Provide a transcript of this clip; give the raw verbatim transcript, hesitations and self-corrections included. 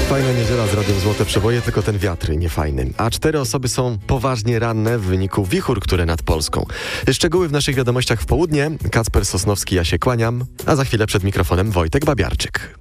Fajna niedziela z Radiem Złote Przeboje, tylko ten wiatr niefajny. A cztery osoby są poważnie ranne w wyniku wichur, które nad Polską. Szczegóły w naszych wiadomościach w południe. Kacper Sosnowski, ja się kłaniam, a za chwilę przed mikrofonem Wojtek Babiarczyk.